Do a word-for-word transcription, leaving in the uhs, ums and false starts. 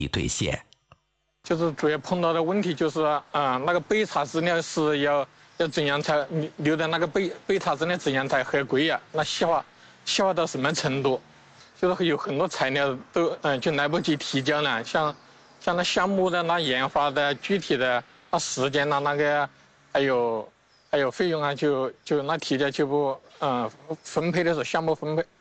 兑现。 就是主要碰到的问题就是，啊、呃，那个备查资料是要要怎样才留的那个备备查资料怎样才合规呀、啊？那细化细化到什么程度？就是有很多材料都嗯、呃、就来不及提交了，像像那项目的那研发的具体的那时间呐、那个还有还有费用啊，就就那提交就不嗯、呃、分配的时候项目分配